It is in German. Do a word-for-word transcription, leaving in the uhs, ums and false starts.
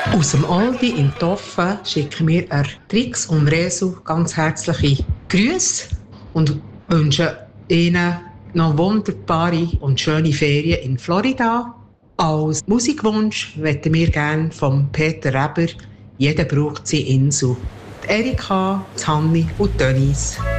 Aus dem Aldi in Toffen schicken wir an Trix und Resu ganz herzliche Grüße und wünschen Ihnen noch wunderbare und schöne Ferien in Florida. Als Musikwunsch möchten wir gerne von Peter Reber «Jeder braucht seine Insel». Die Erika, die Hanni und Denise.